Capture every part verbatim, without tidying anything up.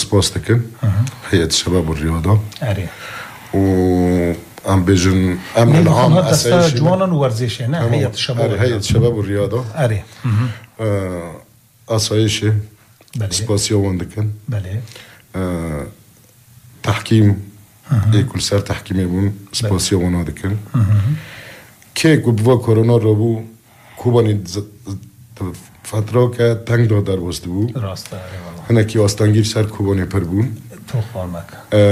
سپاس دکن هیئت شباب الرياضة آره و ام بيجن ام العام اساسا جوانان ورزش نه هيئة الشباب هيئة شباب الرياضة آره آسایش بله سپاسیا وندکن بله تحکیم ایکل سر تحکیمی بون سپاسیا وندکن که گبوا کرونا رو بو کوبانی فتره که تنگ داد در وست بو راست آره هنه کی آستانگیر سر کوبانی پر بون تو خورمک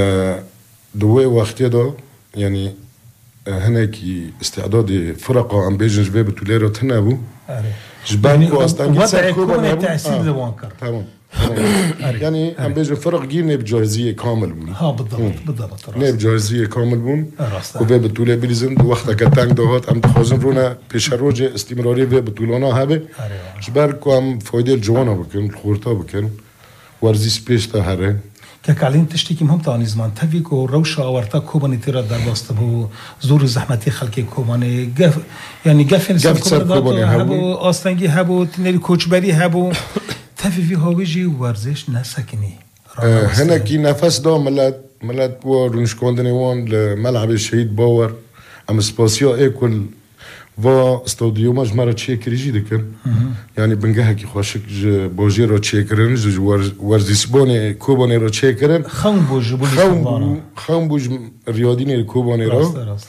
دوی وقتی دا یعنی هنه کی استعداد فرقا ام بیجن جوه بطوله را تنه بو جبان کو آستانگیر سر کوبانی وضع تأثير دوان کرد تمام يعني هم بيجي فرق جيل نب جاهزية كامل بون ها بالضبط بالضبط نب جاهزية كامل بون راسته وفي بطولة بليزن وقتها كتانك دوهات هم تخوزن رونا پیش روجه استمراري في بطولنا هبه جبر کو هم فايدة الجوانا بكن الخورتا بكن ورزي سبيش تا هره كعلين تشتكي مهم تاني زمان تفيكو روشة أورتا كوباني ترى در باستبو زور زحمتي خلقي كوباني جف يعني جفن سر كوباني هبو آستنگی هبو تنری کوچبری هبو تفي في هاويجي ورزش نسكني هنا كي نفس دا ملت ملت و رونش كوندني وان لملعب الشهيد باور ام سباسيا ايكل و استوديو مجمرة تشيك ريجي دكن يعني بنجها كي خوشك بوجي رو تشيكرن ج ورزيسبوني كوباني رو تشيكرن خم بوج خم خم بوج رياضيني كوباني رو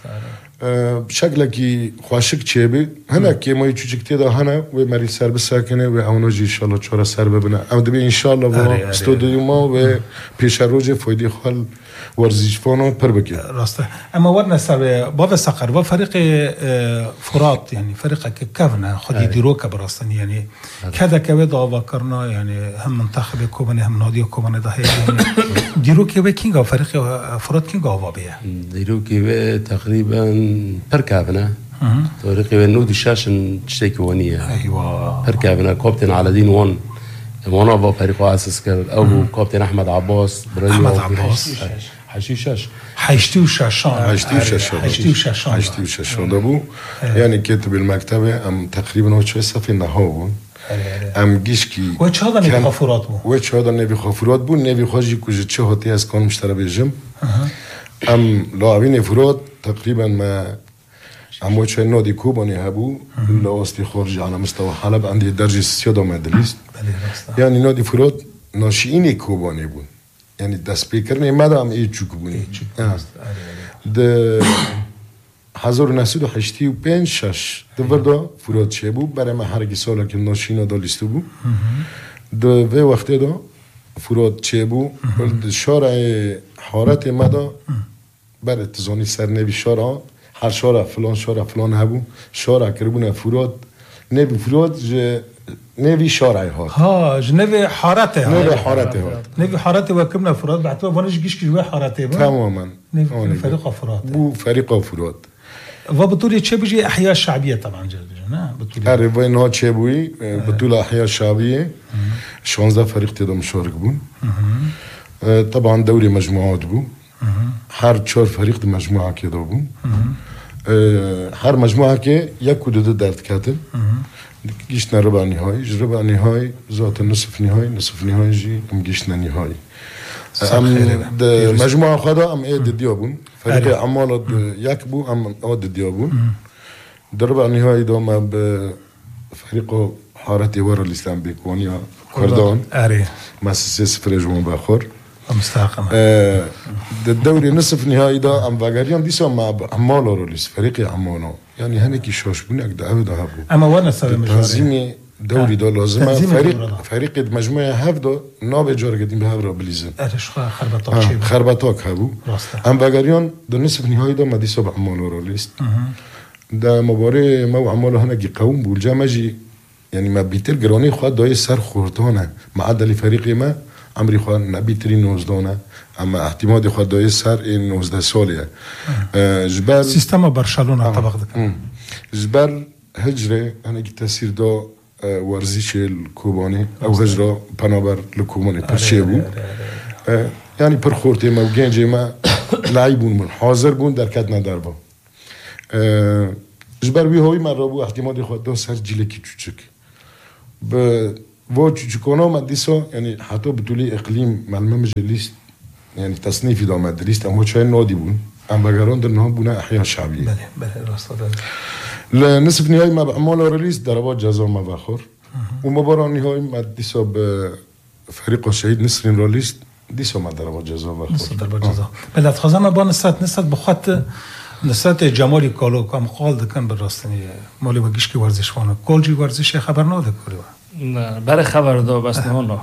بشكل كي خوشك تشيبي هنا كي ما يجوك تيدا هنا ومري سر بساكنه و اونجي ان شاء الله چورا سر ببنا ام دبي ان شاء الله و استوديو ما و پیش روج فايدي خال ورزش فانو پر بكي راسته اما ورنا سر باب سقر و فريق فرات يعني فريق كافنا خد يديروك براستن يعني كذا كذا وكرنا يعني هم منتخب كوباني هم نادي كوباني ده يعني ديروك وكينغ فريق فرات كينغ وابيه ديروك تقريبا پر كافنا طريقي نودي شاشن تشتكي ونيه ايوه پر كافنا كابتن علادين وان وانا با فريق اساس كان او كابتن احمد عباس احمد عباس حشيشاش حشتي وشاشان حشتي وشاشان حشتي وشاشان حشتي وشاشان دابو يعني كتب المكتبه ام تقريبا وش صفي نهاو ام گیشکی و چه هذا نبی خافورات بو و چه هذا نبی خافورات بو نبی خواجی کجا چه هاتی از کان مشترا بیجم ام لاعبین فرات تقریبا ما ام و چه نادی کوبانی هبو لاوستی خارج على مستوى حلب عندي درجه سياده مدليست يعني نادي فرات ناشئين کوبانی بود يعني دست پیکرنی مدام ای چوک بونی ده هزار و نهصد و هشتاد و پنج شش دوردا فرات چه بود برای ما هرگی سالا که ناشینا دالیستو بود ده و وقتی دا فرات چه بود بلد شارع حارت مدا بر اتزانی سرنوی شارع هر شارع فلان شارع فلان هبو شارع کربونه فرات نبی فرات ج نبی شارعی هات ها جنبی حارته ها نبی حارته هات نبی حارته و کمنا فرات بعد وانش گیش که جوه حارته با تماما نبی فريق فرات بو فريق فرات وبطولة چه بيجي احياء الشعبيه طبعا جد نه بطولة اره وين ها چه بوي بطولة احياء الشعبيه شانزده فريق تدا مشارك بون طبعا دوري مجموعات بو هر چهار فريق دو مجموعه كده بون هر مجموعه که یک و دو درد کاتن گیشتن ربع نهایی ربع نهایی ذات نصف نهایی نصف نهایی جی ام گیشتن نهایی ام د مجموعه خدا ام اید دیابون فريق عمالة یک بو ام اید دیابون در ربع نهایی دوما به فريق حارت ورا الاسلام بيكونيا كردان اره مؤسسه صفر جوان باخر مستحقا الدوري نصف نهائي دا ام فاغاريان ديسا مع عمالة روليس فريق عمالة يعني هنكي شاشبوني اكدا ابدا هبو اما وانا سبب تنظيمي دوري دا لازمه فريق فريق مجموعه هفدا ناب اجاره قديم به هبرا بليزن ارش خربطاك شي خربطاك هبو ام فاغاريان دا نصف نهائي دا ما ديسا بعمالة روليس دا مباراه مو عمالة هنكي قوم بولجامجي يعني ما بيتر جراني خد داي سر خورتانه معدل فريق ما عمري خواه نبیتری نوزدانه اما احتمال خواه دای سر این نوزده سالیه جبر سیستم برشلونه طبق دکن جبر هجره هنه که تاثیر دا ورزش الكوباني او هجره پنابر لکوباني پرچه بو یعنی پر خورته ما و گنجه ما لعیبون من حاضر بون در کد ندر با جبر وی هایی من را بو احتمال خواه دا سر جیلکی چوچک به و چیکونا مدرسه يعني حتی بتولی اقلیم معلومه مجلس يعني تصنيفي دا مدرسة اما چای نادي بون ام بگران در نها بونه احیاء شعبیه بله بله راست داره لنصف نهایی ما بعمال رئیس دربات جزا ما بخور و مبارا نهایی مدرسه به فريق الشهيد نسرين روليست ديسو ما دربات جزا بخور نسرت دربات جزا بله اتخذ ما با نسرت نسرت بخوات نسرت جمالی کالو کام قال دکن براستنی مالی بگیش که ورزش وانه کل جی ورزش خبر ناده کلیو نه برای خبر دو بس نه نه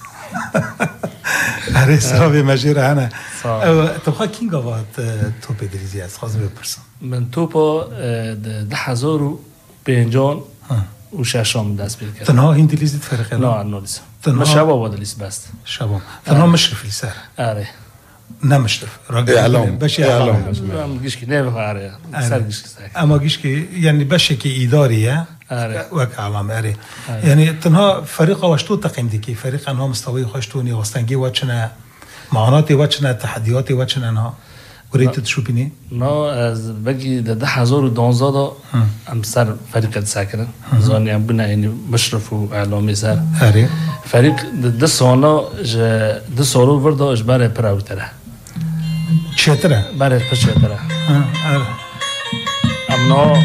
اره صاحب مجیر انا تبخوا کینگ آوات توپ دریزی است خواهد بپرسم من توپا ده هزار و پنجان و ششم دست بیر کرد تنها هندلیزید فرقه نه نه لیس ما شباب واد لیس بست شباب تنها مشرف لیسر آره نه مشرف اعلام باشه اعلام ام گیش کی نه آره سر گیش کی اما گیش کی یعنی باشه کی اداریه آره وك علامه آره يعني تنها فريق واشتو تقيم ديكي فريق انها مستوي خوشتوني وستنجي واتشنا معاناتي واتشنا تحدياتي واتشنا انها وريت تشوفيني نه از بگی ده هزار و دوازده دا ام سر فريق ساكن زاني ام بنا يعني مشرف و اعلامي سر آره فريق ده سالا ج ده سالو وردا اجبار پراوتره چتره برای پچتره آره ام نا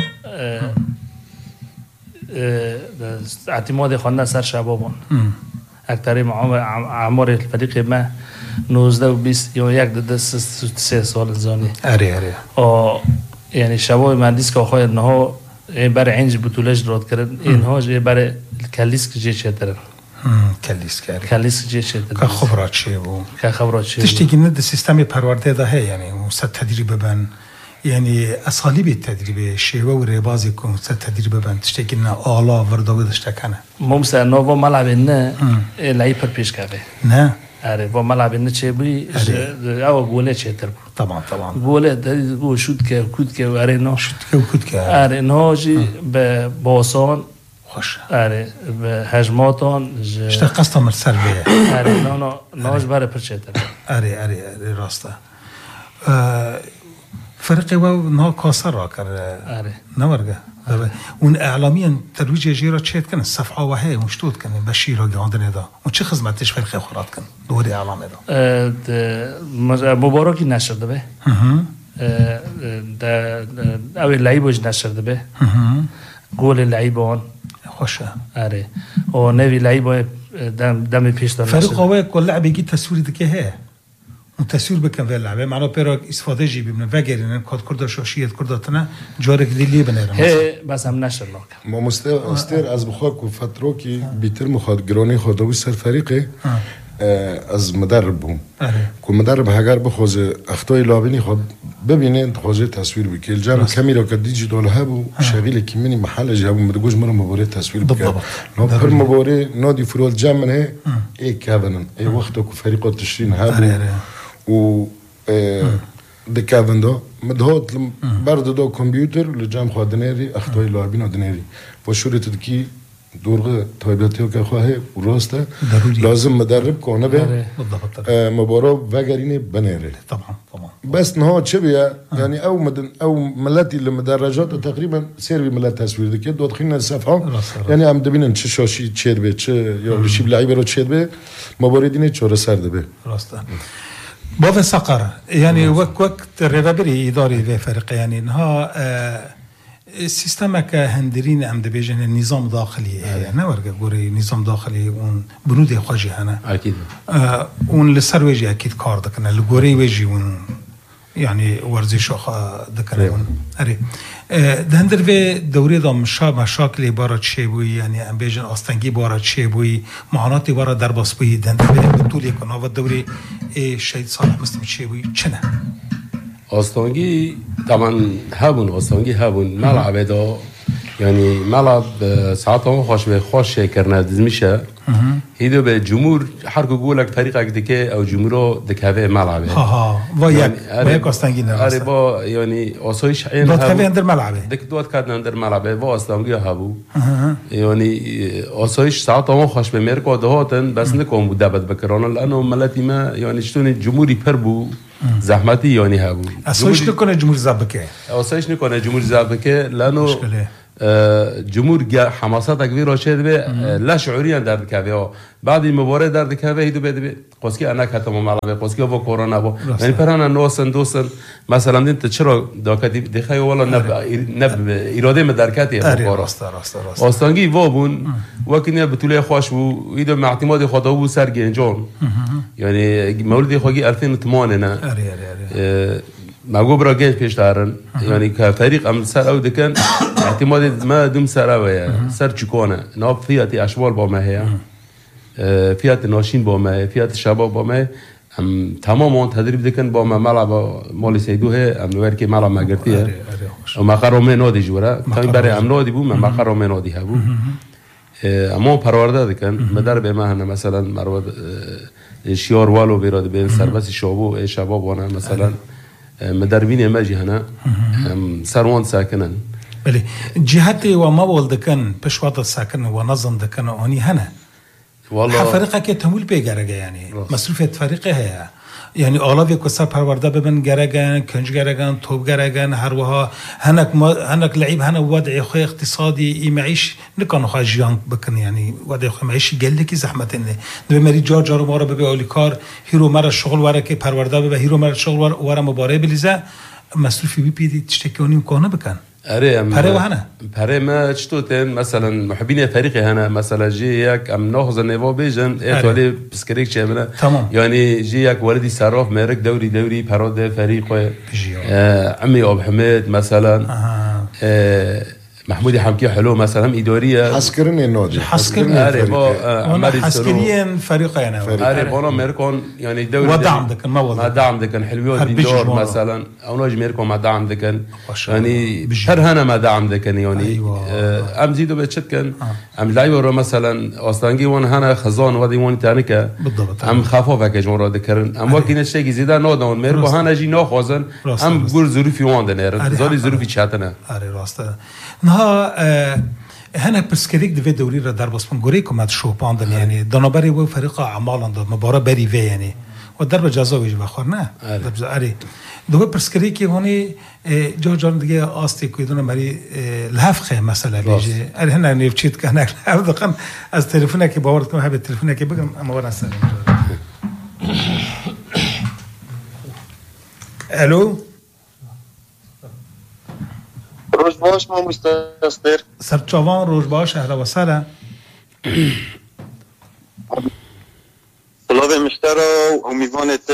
اعتماد خواندن سر شبابان اکتری اعمار الفريق ما نوزده و بیست یا یک ده سه سال زانی آره آره آه يعني شباب مهندس که آخواه اینها برای اینج بطولش راد کردن اینها برای کلیسک جه چه ترن کلیسک آره کلیسک جه چه ترن که خبرات چه بو که خبرات چه تشتی که ند سیستم پرورده ده هی یعنی مستد تدریب ببن يعني أساليب التدريب شيء وربازي يكون التدريب بان تشتكي لنا آلا ورداوي دشتكنا ممكن نوفا ملعب إنه لعيب بيش كافي نه آره و ملعب إنه شيء بي أو جولة شيء تربو طبعا طبعا جولة ده جو شوت كه كود كه واره نه شوت كه وكود كه آره نه جي بباسان خوش آره بهجماتان اشتقصت من سلبية آره نه نه ناش باره پرچه تربو آره آره آره راسته فرقي و نه کاسر را کرد آره نورجه اون اعلاميا ترويج جيرا تشيت كان الصفحه وهي مشتوت كان بشير قاعدين هذا وش خدمتش فرقه خرات كان دوري اعلام هذا مباركي نشر ده به ده او اللعيبه نشر ده به گل اللعيبه خوشه آره و نوی لعيبه دم دم پیش داشت فرق هو كل لاعب يجي تصوير دكه هي تصویر بکن ولی لعبه معنا پیرا استفاده جی ببینن وگرین کد کرد شاشیت کرداتنا جارک دیلی بنرم هی بس هم نشر لاک ما مستر استر از بخاک و فترو کی بیتر مخاد گرانی خودوی سر فريقه از مدرب بوم که مدرب هگر بخوز اخطای لابینی خود ببینه خوزه تصویر بکیل جام کامیرا که دیجیتال هبو شغیل کی منی محل جابو مدگوش مرا مباراه تصویر بکرد نه پر مباراه نادی فرول جام منه ای کابنن ای وقت که فريق تشرين هبو و دكافن دو مدهوت برد دو كمبيوتر لجام خادنيري اخطاي لاعبين ودنيري وشورت دكي دورغه طيباتيو كخواه وراسته لازم مدرب كونه به مباراه وگرينه بنيري طبعا طبعا بس نها چه بيا يعني او مدن او ملاتي المدرجات تقريبا سيرفي ملات تصوير دكي دو دخلنا الصفحه يعني ام دبينن چه شاشي چيد به چه يا شيب لعيبه رو چيد به مباراه دينه چوره سرده به راسته باب سقر يعني وقت وقت ريفابري إداري في فرق يعني إنها سيستمك هندرين أم دبيجن النظام داخلي يعني ورقة قوري نظام داخلي ون بنودي خاجي هنا أكيد ون لسر ويجي أكيد كار دكنا القوري ويجي ون يعني ورزش خا دكنا ون أري ده هندر في دوري ده مشا مشاكل بارد شيبوي يعني أم بيجن أستنجي بارد شيبوي معاناتي بارد درباس بوي ده هندر في بطولي كنا في الدوري إيه شيء صالح مستمر شيبوي چنه أستانجي طبعا هبون أستانجي هبون ملعب ده يعني ملعب ساعتها خوش به خوش کرنه دزمیشه هیدو به جمهور هر کو گولک طریقه دکه او جمهورو دکه ملعبه ها ها و یک و یک استانگی نه آره با یعنی آسایش عین دو تا اندر ملعبه دک دوت کردن اندر ملعبه و استانگی هبو یعنی آسایش ساعتها خوش به مرکو دهاتن بس نکوم بود دبت بکران لانه ملتی ما یعنی شتون جمهوری پر بو زحمتی یعنی هبو آسایش نکنه جمهور زبکه آسایش نکنه جمهور زبکه لانه جمهور حماسات كبيرة راشد به لا شعوريا درد كافيه بعد المباراة درد كافيه هيدو بده قصكي أنا كاتم ملعب قصكي أبو كورونا أبو يعني فرنا نوصل دوسن مثلا أنت تشرا داكتي دخاي ولا نب نب إرادة مدركاتي مباراة أستانجي وابون وكنا بتولي خوش و هيدو مع اعتماد خداو سرجي إنجام يعني مولدي خوجي ألفين وثمانية أنا معقول براجعش پیش دارن يعني كفريق أم سر أو دكان اعتماد ما دم سر أويا سر چکونه ناب فيات أشوال با ما هي فيات ناشين با ما فيات شباب با ما ام تماما تدريب دكان با ما ملعب مال سيدو هي ام نوير كي ملعب ما قرتيه وما خرامه نادي جورا تاني بري ام نادي بو ما خرامه نادي هبو اما پرورده دكان مدار به ما هنا مثلا مرود شيار والو بيراد بين سربس شابو شباب وانا مثلا مدربين ماجي هنا سروان ساكنن بله جهتي وما ولدكن بشوات ساكن ونظم دكن اني هنا والله فريقه که تمول بگرگه یعنی مسئولیت فريقه هي يعني اغلب كسر پرورده ببن گرگن کنج گرگن توب گرگن هر وها هناك هناك لعيب هنا وضع خو اقتصادي معيش نكون خو جيان بكن يعني وضع خو معيش قال لك زحمت انه دو مري جار جار مارا ببي اوليكار هيرو مر شغل ورا که پرورده به هيرو مر شغل ورا مباراه بلیزه مسئول في بي بي تشتكوني مكانه بكن أري پره وهنا پره ما چطورن مثلا محبين فريقي هنا مثلا جي ياك ام ناخذ النوا بيجن اتولي بسكريك شامله يعني جي ياك ولدي صراف مارك دوري دوري پراد فريق عمي ابو حميد مثلا آه محمود حمكي حلو مثلا اداريه حسكرن النادي حسكرن اري با حسكرين فريق يعني اري بانا ميركون يعني دوري ودعم دكن ما وضع ما دعم دكن حلويات دينار مثلا او ناج ميركون ما دعم دكن يعني هر هنا ما دعم دكن يعني أيوة. ام زيدو بتشت كان ام لايورو مثلا اصلانجي وان هنا خزان ودي وان تانيكا بالضبط ام خافوا فك جمهور ذكرن ام وكينه شيء زياده نودون ميركو هنا جي ناخذن ام بقول ظروفي وان دنير زوري ظروفي چاتنا اري راسته نها هنا بسكريك دفي دوري را در بس بنگوريكم هاد شوپاندن يعني دنابري و فريق اعمال داد مباراه بري في يعني والضربه جزاوي بخور نه اري دو بسكريك هوني جو جان دیگه آستی کویدون مری لحفخه مثلا بيجي اري هنا نيفچيت كان دقن از تليفونه که باور کنم هب تليفونه که بگم اما ورا سر الو روز باش ما مستر سرچوان روز باش اهلا و سهلا طلاب مشترا و امیدوانت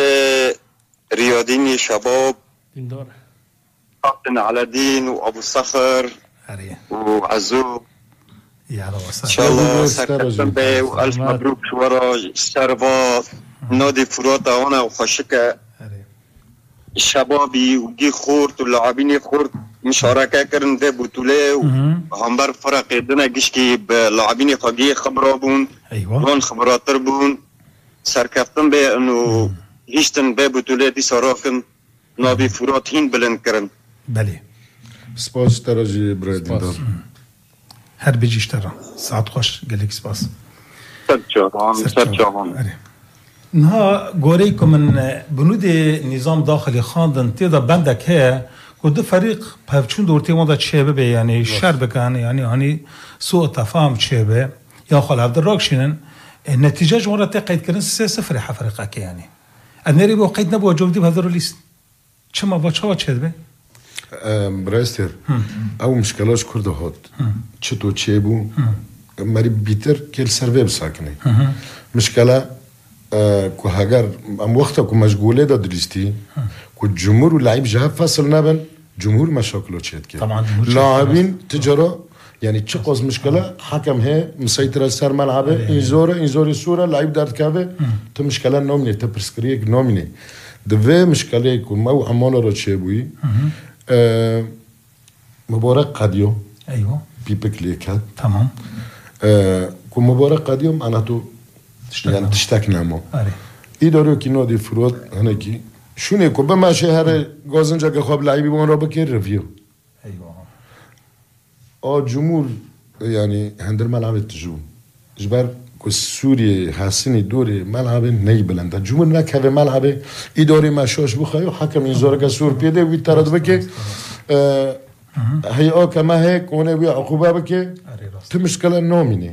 ریادین شباب دیندار حسن علادین و ابو صخر و عزو يا اهلا وسهلا ان شاء الله سرکتن به و الف مبروک شورا سروا نادي فرات انا و خشکه شبابي وجي خورت واللاعبين خورت مشاركه كرن ده بطوله وهمبر فرق دنا گشكي بلاعبين خاگي خبرابون ايوه وان خبراتر بون سركفتن به انه هيشتن به بطوله دي سراكن نابي فراتين بلند كرن بله سپاس تراجي برادين هر بيجي اشترى ساعت خوش قالك سپاس سرچاوان سرچاوان نها گوریکم من بنود نظام داخلی خواندن تیدا بندک هه که دو فریق پفچون دورتی مادا چه به یعنی شر بکن یعنی هانی سوء تفاهم چه به یا خال عبد الراکشینن نتیجه جمهور قید کردن سه صفر حفرقه که یعنی انری با قید نبود جوردی بهذا لیست چه ما با چه چه به براستر او مشکلاش کرده هات چطور چه بو مری بیتر کل سرویب ساکنه مشکلا که هاگر ام وقتا که مشغوله دا درستی که جمهور و لعیب جهب فصل نبن جمهور مشاکلو چید که لاعبین تجارا يعني تشقص مشكلة حكم هي مسيطر سر ملعبه إنزورة إنزورة صورة لعيب دارت كافه تمشكلة نومني تبرسكريك نومني دفع مشكلة يكون ما هو عمانا را تشابوي أه مباراة قديو أيوة بيبك ليكات تمام أه كون مباراة قديو معناته يعني تشتكنا مو إدارو كي نادي فرود هناكي شوني كو بما شهر غازنجا که خواب لعيبي بون را بكير رفيو أيوة آ جمهور يعني هندر ملعب التجوم جبر كسوري حسني دوري ملعب ني بلند جمهور نكهو ملعب إداري مشاش بخايو حكم يزور كسور بيده ويترد بك هي او كما هيك وانا بي عقوبه بك تمشكله نوميني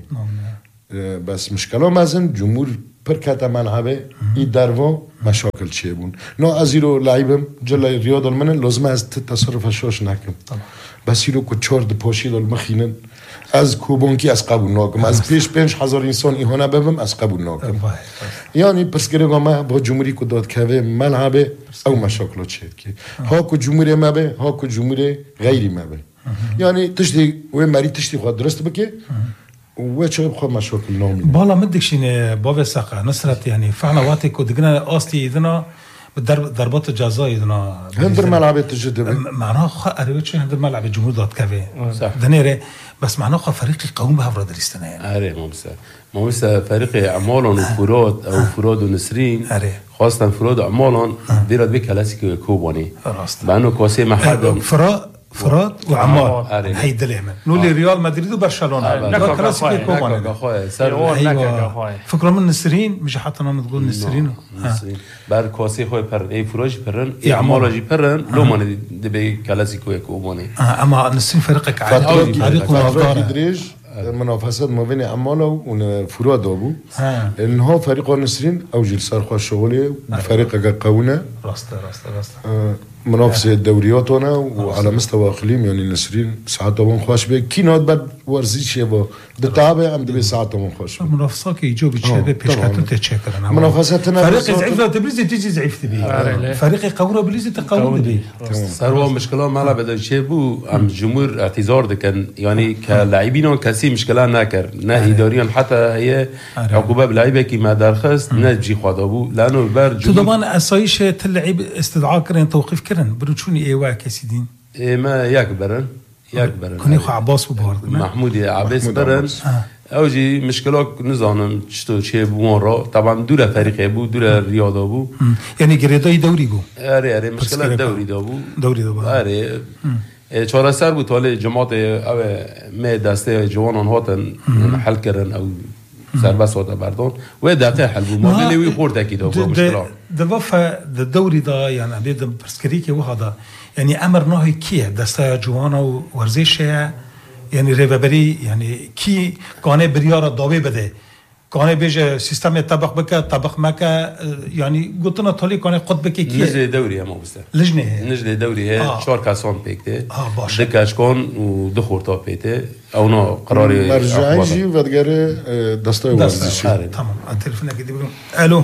بس مشكله مازن جمهور بركاتا منعبه اي درو مشاكل چه بون نو ازيرو لعيبم جل رياض من لازم از تصرف شوش نکم بس يرو کو چهار د پاشید المخینن از کوبونکی از قبول ناکم از پیش پنج هزار انسان ایهانه ببم از قبول ناکم یعنی پس گره ما با جمهوری کو داد که منعبه او مشاکل چه کی ها کو جمهوری مبه ها کو جمهوری غیری مبه يعني تشتي وين مري تشتي خد درست بك وش بخو مشاكل نومي بالا مدكشين باب الساقة نصرت يعني فعلا وقتك ودقنا أصلي إذنا بالضرب ضربات الجزاء إذنا هندر ملعب التجدد معناه خ أريد هندر ملعب الجمهور ضد كافي دنيرة بس معناه خ فريق قوم بها فرد السنة يعني أري ممسا ممسا فريق عمالون وفراد أو فراد ونسرين خاصة فراد عمالون بيرد بك كلاسيكو كوباني بأنه كواسي محل فراد فراد وعمار هيد اليمن نولي ريال مدريد وبرشلونه لا كلاسيكو كومان فكرة من النسرين مش حتى انا تقول نسرين بار كواسي خوي بر اي فروج برن اي عمار جي برن لو ما دبي كلاسيكو كوماني اما النسرين فريقك عادي فريق مدريد منافسات ما بين عمالة وفراد أبو لأن هو فريق النسرين أو جلسار خوش شغلي وفريق قونا راست راست راست منافسة الدوريات هنا وعلى مستوى إقليم يعني النسرين ساعات طبعا خوش به كي ناد بعد ورزيش يبغى بالتعب عم دبي ساعات طبعا خوش منافسات يجوا بتشابه بيش كاتو تشكرنا منافساتنا فريق زعيف لو تبريز تيجي زعيف تبي فريق قونا بليز تقوم تبي صار مشكلة ما لا بدأ شيبو عم جمهور اعتذار ده كان يعني كلاعبين كسي مشكلة ناكر نا إداريا حتى هي عقوبة بلاعيبة كي ما درخست نجي خدابو لأنه البرج طبعا أسايش تلعب استدعاء كرن توقيف كرن بروتشوني إيه واكسيدين إيه ما يكبرن يكبرن كوني خو عباس ببارد محمود عباس برن اوجي مشكلة نظام شتو شيء بمرة طبعا دولة فريق بو دولة رياضة بو يعني جريداي دوري بو أري أري مشكلة دوري دابو دوري دابو أري چهار سر بود حالا جماعت او می دسته جوانان هاتن حل کردن او سربست هات بردان و دقیقه حل بود ما بلیوی خورد اکید او مشکلات دفعه الدوري ده يعني عبيد برسكريكي وهذا يعني امر نهي كيه دسته جوانا ورزش يعني ريفابري يعني كي كانه برياره داوي بده كانه بيج سيستم طبق بك طبق مكا يعني قلتنا طالي كانه قد بك كي نجد دوري ما بس لجنه نجد دوري هي آه. شهر كاسون بيكته اه باشه دكاش كون ودخور تا بيته او نو قراري مرجعي ودغري دستوي ورزش تمام التليفون كده بيقول الو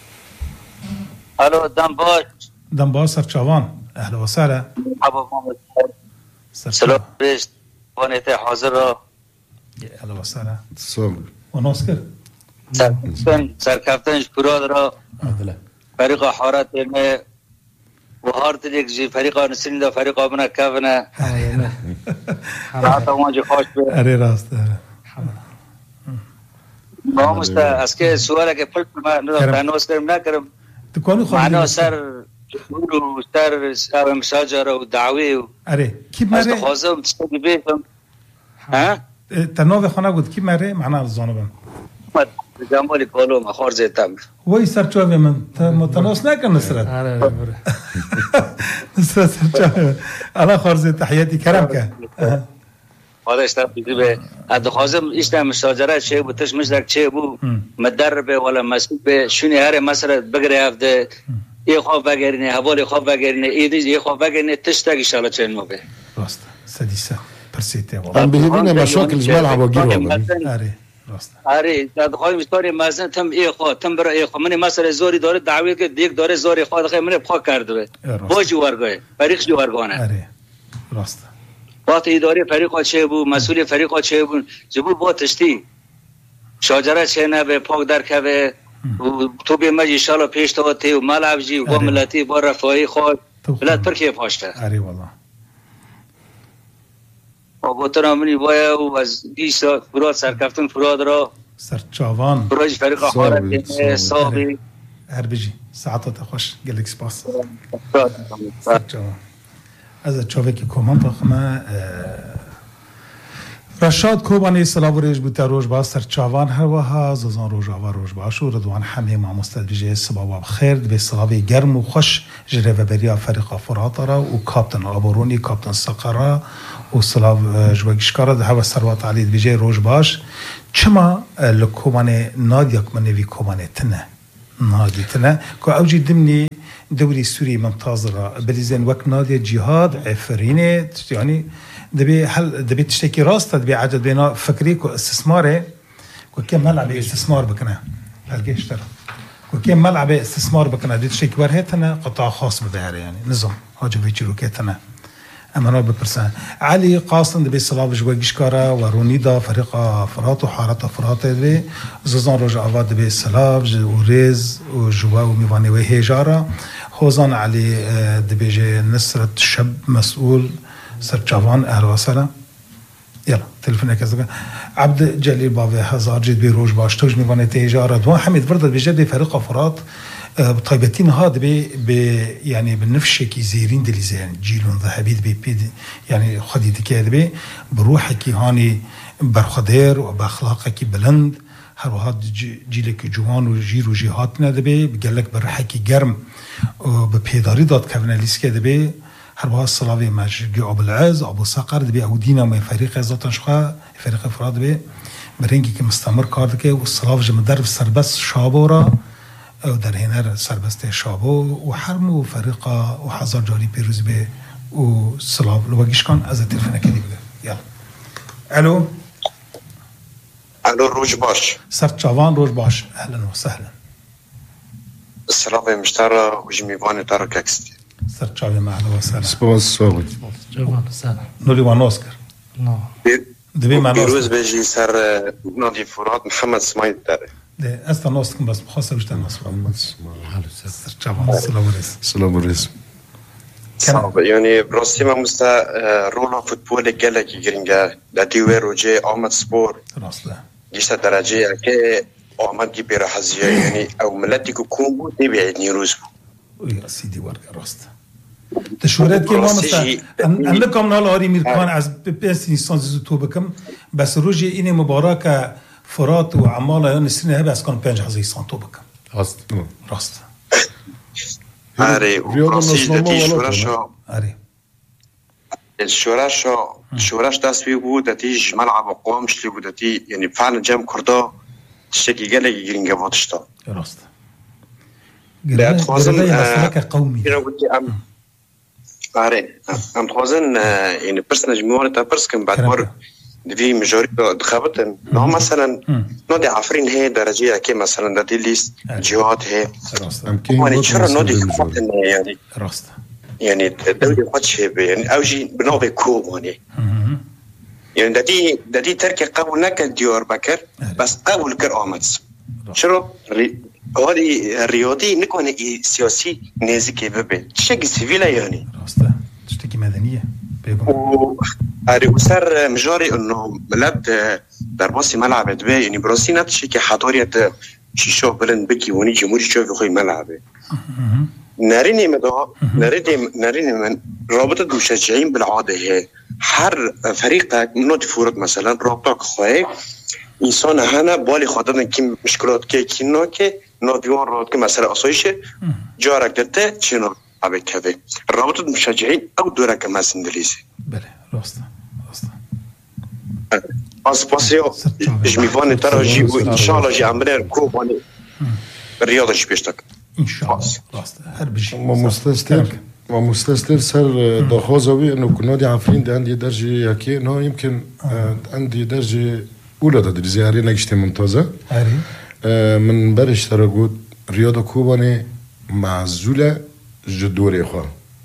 الو دنباش دنباش سرچاوان اهلا وسهلا مرحبا سلام بيش وانيته حاضر اهلا وسهلا سلام وناسكر سرکفتن سرکفتن شکراد را فريق حارت ما وهارت ليك جي فريق نسرين ده فريق ابنا كافنا حتى واجي خوش به اري راست ما مست اسكي سؤالك قلت ما نوس كرم نكرم تكونوا خو معنا سر جمهور وستر سر مشاجره ودعوي اري كيف مره استخازم تستقي بيهم ها تنوف خنا قلت كيف مره معنا الزانبم جمالی کالو ما خارج تام وای سرچاوه من متناس نکن نصرت نصرت سرچاوه انا خارج تحیاتی کرم که هذا اشتغل به ادخازم اشتغل مشاجره شيء بتش مشترك شيء بو مدرب ولا مسؤول به شنو هره مثلا بقري هفده اي خوف بقريني حوالی خوف بقريني ايدي اي خوف بقريني تشتغل ان شاء الله چن مو به راست سديسه برسيته والله بهمنا مشاكل جمال عباقير اري راست آره دادخوای مستاری مازن تم ای خو تم برای ای خو منی مسئله زوری داره دعوی که دیگ داره زوری خو دخوای منی بخوا کرده باجی ورگای فریق جو ورگانه آره راست وقت اداره فریق چه بو مسئول فریق چه بو جبو با تشتی شاجره چه نه به پاک در که تو به مجی ان شاء الله پیش تو تی و ملعب جی و ملتی با رفاهی خو بلاد ترکیه پاشته آره والله آبوتنا منی باید و از بیست فراد سرکفتن فراد را سرچاوان فراد فريق حارت صابي هر بيجي ساعات خوش قال لك سباس سرچاوان از چاوه که کمان تا خما رشاد کوبانی سلاو ریج بوده روش با سرچاوان هر وها ززان روش آوا روش باشو ردوان همه ما مستدویجه سباب خیر به سلاوی گرم و خوش جره و بریا فريق فرات را و کاپتن آبورونی کاپتن سقرا و سلاو جوگشکارا ده هوا سروات علی دویجه روش باش چما لکوبانی نادیا کمانی وی کوبانی تنه نادی تنه که اوجی دمنی دوري سوري ممتاز را بليزين وقت نادي جهاد عفرينه يعني دبي هل دبي تشتكي راسته دبي عدد بينا فكريك واستثماري وكم ملعب استثمار بكنا هالجيش ترى وكم ملعب استثمار بكنا دي تشتكي ورهتنا قطاع خاص بظهر يعني نظام هاجو فيتشي روكيتنا اما نو ببرسان علي قاصن دبي صلاف جواجيش كارا ورونيدا فريق فرات وحارات فرات دبي زوزان رجع عواد دبي صلاف وريز وجوا وميواني وهيجارا خوزان علي دبي جي نصرة شاب مسؤول سرچاوان اهل وسهلا يلا تلفونك كذا عبد جليل بابي هزار جد بيروج باش توج ميواني تهيجارا دو حميد برد بجد فريق فرات طيبتين هذا بي يعني بالنفس كي زيرين دليزي يعني جيلون ذهبي بي يعني خديتي كده بي بروحك هاني برخدير وباخلاقك بلند هر هاد جيلك جوان وجير وجهاتنا دبي بقالك برحك جرم وببيداري دات كفناليس كده بي هر هاد الصلاوي ماجي ابو العز ابو صقر دبي او دينا ما فريق ذات شخا فريق افراد بي برنجي كمستمر كاردك والصلاف جمدرب سربس شابورا او در هنر سربسته شابو و حرم و فريقه و حضر جاري بيروز به و سلاف لوگيش كان از تلفونه كدي بده يلا الو الو روج باش سرچاوان روج باش اهلا وسهلا السلام مشترى وجميوان ترى كاكستي سرچاوان اهلا وسهلا سپاس صاحب جوان سلام نولي وانوسكر نو دبي مع بيروز بيجي سر نادي فرات محمد اسماعيل داري ده اصلا نوستكم بس مخصص بشتغل نصف سرچاوان سلام عليكم سلام عليكم صعب يعني براسي ما مستا رولا فوتبول جالك جرينجا لديوي روجي آمد سبور راسته جيسا درجة كي آمد جي برحزية يعني او ملتي كوكومبو دي بيعدني روزبو يا سيدي ورقة راسته تشورت كي ما مستا عندكم نال آري ميركان از بس نيسان زيتو بكم بس روجي إني مباركة فرات وعمالة يعني السنة هبه اسكان پنج هزار سانتو بكم راست راسته آره براسي دتي شوراشا آره الشوراشا شوراش دست بي بود دتيش ملعب قومش لي بودتي يعني فعلا جام كردا تشكي جالك جرينجا واتشتا راسته بعد خوازن قومي ام آره ام خوازن يعني برسنج موارد تا برسكن بعد مر دي مجوري دخبتن نو مثلا نادي عفرين هي درجه كي مثلا دي ليست جهات هي يعني شرا نادي خبتن يعني راسته يعني الدوري واتش يعني اوجي بنوبي كوموني يعني ددي ددي تركي قبولناك ديور بكر بس قبول كر امتس شرو هذه الرياضي نكون سياسي نازكي ببي شق سيفيلا يعني راسته تشتكي مدنيه و اري وسر مجاري انه بلد درباسي ملعب دبي يعني بروسينا تشكي حضوريه شيشو بلن بكي وني جمهوري شوف خوي ملعب ناريني مدو ناريني ناريني من رابطه المشجعين بالعاده هي حر فريقك منو تفورت مثلا رابطك خوي انسان هنا بالي خاطر كي مشكلات كي كينو كي ناديون راد كي مثلا اسويشه جارك دته شنو ابي كذا رابطه المشجعين او دوره كما سندليسي بله راسته راسته بس باسيو جميفان ترى ان شاء الله جي عملنا كوباني الرياضه ايش بيشتك ان شاء الله راسته هر بشي ما مستستر ما مستستر سر دخوزوي انه نادي عفرين ده عندي درجه ياكي انه يمكن عندي درجه اولى تدريسيه علينا جشتي ممتازه من برش ترى رياضه كوباني معزوله جدوري خو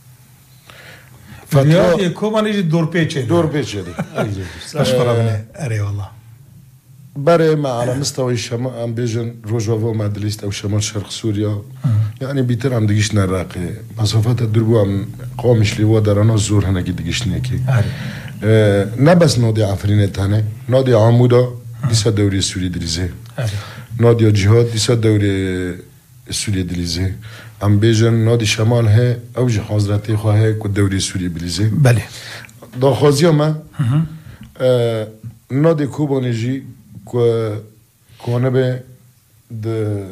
رياضه كوباني يجي دور بيتشي دور بيتشي دي اشكرك اري والله بري ما على مستوى الشمال ام بيجن روجوفو مادليست او شمال شرق سوريا يعني بيتر عم دقيش نراقي مسافات الدربو عم قومش لي ودرنا زور هنا كي دقيش نيكي أه نبس نادي عفرينه هنا نادي عمودا ديسا دوري السوري دليزي نادي جهاد ديسا دوري السوري دليزي ام بيجن نادي شمال هي اوج حضرتي خواه كو دوري السوري بليزي بله داخوزيا ما نادي كوبانيجي كو كونه به د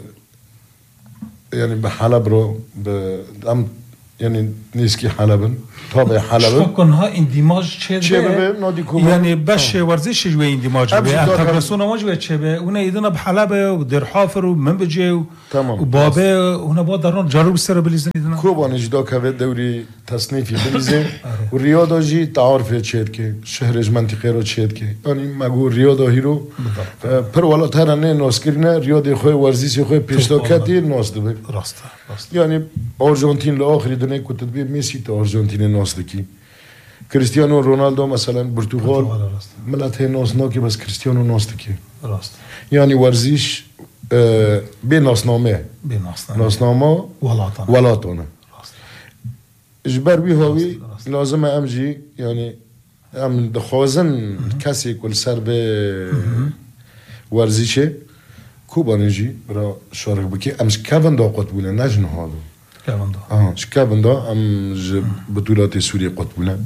يعني بحلب رو ب يعني نيسكي حلبن طابع حلبن شكون ها اندماج چه به نادي كوبا يعني باش ورزش جوي اندماج به انتگراسیون ما جوي چه به اون ایدنا بحلب و در حافر و من بجي و بابه اون با درون جارو بسر بليزن ایدنا كوبا نجدا كوي دوري تصنيفي بليزن ورياضه جي تعارف چيد كي شهرج منطقه رو چيد كي يعني مگو رياضه هيرو پر ولا ترانه ناسكرنا رياضه خوي ورزش خوي پیشتاکتی ناس دبه راست راست يعني ارجنتين لاخر دنيا كنت تبي ميسي تا ارجنتين ناس دكي كريستيانو رونالدو مثلا برتغال ملت ناس ناكي بس كريستيانو ناس دكي راست يعني ورزش اه بناسنامه بناسنامه ناسنامه ولاتنا ولاتنا اجبر بي هوي لازم امجي يعني ام دخوازن كسي كل سر به ورزشه كوبا نجي برا شارك بكي امش كافن دا قطبوله نجن هادو كافن دا اه ش كافن دا ام بطولات سوريا قطبوله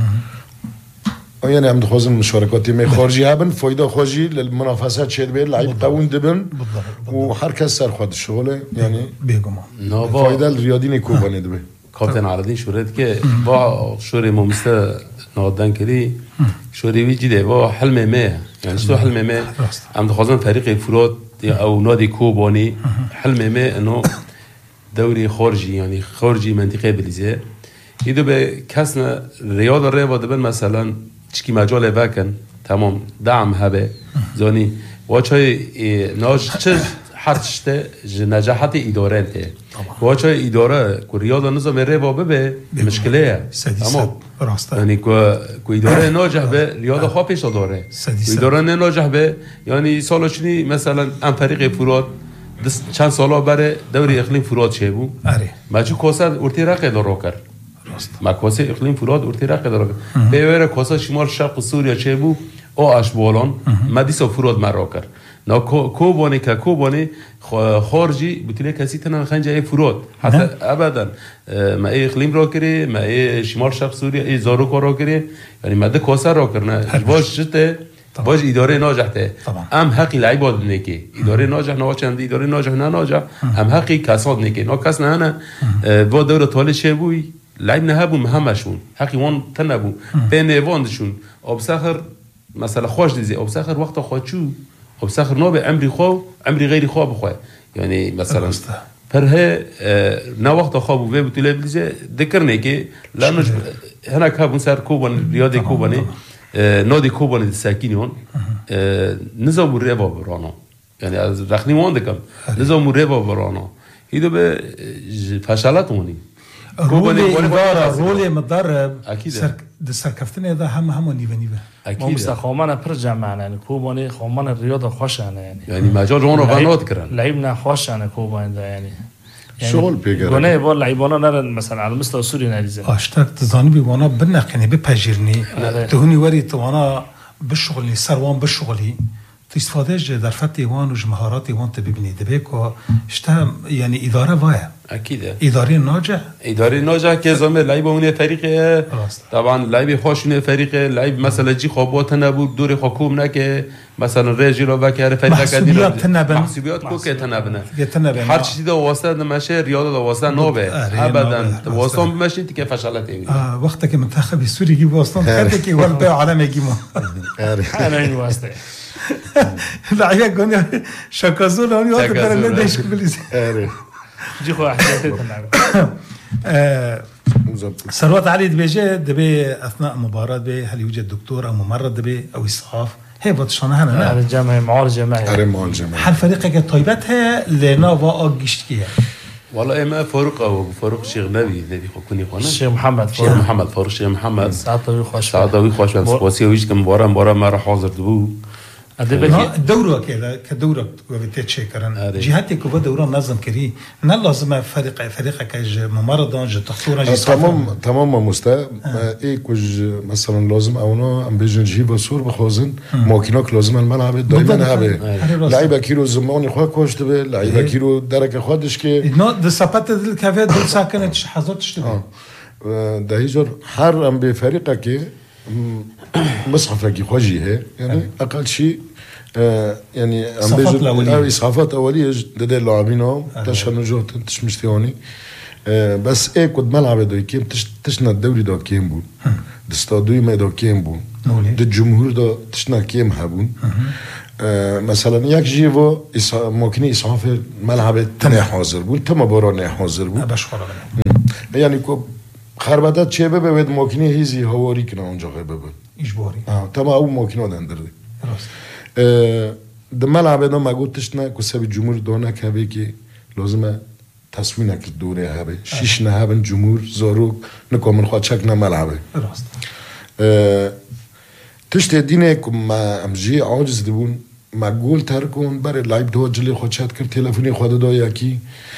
يعني ام دخوازن مشاركات مي خارجي هبن فايده خارجي للمنافسات شد بير لعيب قوون دبن وهر كس سر خود الشغل يعني بيگمان فايده الرياضي كوبا ندبه کاپتن عرضی شورت که با شوری ممسته نادن کردی شوری وی جیده با حلم ما يعني شو حلم ما عم دخوازن فريق فرات او نادي كوباني حلم ما انه دوري خارجي يعني خارجي منطقه بليزه يدو به كسنا رياضه رياضه دبن مثلا تشكي مجال باكن تمام دعم هبه زاني واچای ناج چه حرشته نجاحت اداره انت واچای اداره کو رياضه نظام رياضه به مشكله تمام راسته يعني كو كو اداره ناجح به رياضه خوابش داره اداره ناجح به يعني سالشنی مثلا ام فريق فرات چند سالا بره دوری اقلیم فرات شه بو اره ماچو کوسا اورتی رقه دارو کر راست ما کوسا اقلیم فرات اورتی رقه دارو به وره کوسا شمال شرق سوریا شه بو او اشبالان مدیس فرات مرا کر نا کوبانی که کوبانی خارجی بتونه کسی تنها خنجه فرات حتی ابدا ما اقلیم را کری ما شمال شرق سوریا ای زارو کارا کری یعنی مده کوسا را کرنه باش جته باش اداره ناجحته ام حقی لعیباد نکی اداره ناجح نواچند اداره ناجح نه ناجح ام حقی کساد نکی نا کس نه نه با دوره طال شه بوی لعیب نه بو همشون حقی وان تنبو بین واندشون ابسخر مثلا خوش دیزی ابسخر وقت خواچو ابسخر نو به عمری خو عمری غیری خو بخو یعنی مثلا پره نه وقت خواب و بتوله بلیزه ذکر نکی لانه هنا کابون سر کوبان ریاضی کوبانی نادي كوباني الساكينيون نظام الربا برانا يعني از رخني وان دكم نظام الربا برانا هيدو به فشلاتوني كوباني اداره رول مدرب اكيد د سرکفتنه ده هم هم نیو نیو اكيد مستخدمان پر جمعنا يعني كوباني خمان الرياضه خوشانه يعني يعني مجال اون رو بنات کردن لعيبنا خوشانه كوباني ده يعني شغل بيجر گونه با لعيبانا نرن مثلا على مستوى سوري نريزه اشتاق تزاني بيوانا بنقني بپجرني تهوني وري توانا بالشغل سروان بالشغلي استفاده در فت ایوان و مهارات ایوان تو ببینید بکو اشته یعنی اداره وایه اكيد اداره ناجح اداره ناجح که زمه لعیب اون فريق طبعا لعیب خوشونه فريق لعیب مثلا جي خوابات نبود دور حکوم نه که مثلا رژی رو وکره فريق کدی محسوبیات کو که تنبنه هر چیزی دو واسطه نمشه ریاضه دو واسطه نوبه ابدا واسطه ماشین که فشلت ای وقتی که منتخب سوری گی واسطه کرده که ول به عالم گیما انا این واسطه لعيبه قلنا شكازونا وني وقت ترى ليش بليز جي خو احتياطات ثروت علي دبيجه دبي اثناء مباراه به هل يوجد دكتور او ممرض دبي او اسعاف هي بتشانه هنا الجامعه معالج جماعي معالج جماعي هل فريقك طيبتها لنا واجشتكيه والله ما فاروق او فاروق شيخ نبي نبي كوني خونه شيخ محمد شيخ محمد فاروق شيخ محمد سعادوي خوش سعادوي خوش بس واسي ويش كم مباراه مباراه ما راح حاضر دبو الدورة كذا كدورة وبتت شكرا جهاتي كوبا دورة نظم كري نه لازم فريق فريق كج ممرضان ج تخصورا ج تمام تمام مستا اي كوج مثلا لازم اونا ام بيجن جيب صور بخوزن ماكيناك لازم الملعب دائما هبه لعيبه كيلو زماني خو كوشت به لعيبه كيلو درك خودش كي نو د سبات دل كافي دل ساكنه حظات تشتغل ده هيجر هر ام بفريقه كي مصحفك خوجي هي يعني اقل شيء آه يعني إسعافات الأولية. اسعافات اوليه لدى اللاعبين تشن جو تشمشتيوني آه بس ايه كنت ملعب دو كيم تشنا الدوري دو كيم بون دستادوي ما دو كيم بون د الجمهور دو تشنا كيم هابون آه مثلا ياك جيفو ممكن اسعاف ملعب تنه حاضر بون تم بارانه حاضر بون بشخره يعني كو خربدات چه ببه ود ماکینه هیزی هواری کنه اونجا ببه اجباری اه تمام او ماکینه دندرده راست د ملعب دا ما گفتش نه کو سبی جمهور دونه که که لازمه تصویر نکرد دوره هبه شش نه هبن جمهور زارو نکامن خواهد چک نه ملعبه راست تشت دینه که ما امجی عاجز دبون ما گول ترکون برای لایب دو جلی خواهد چت کرد تلفونی خواهد دا یکی